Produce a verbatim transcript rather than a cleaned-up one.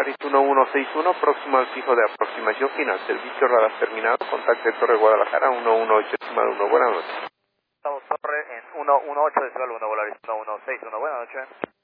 Volaris uno uno seis uno, próximo al fijo de aproximación final. Servicio radar terminado. Contacto de Torre Guadalajara uno uno ocho decimal uno. Buenas noches. Estamos Torre en uno uno ocho decimal uno, Volaris uno uno seis uno. Buenas noches.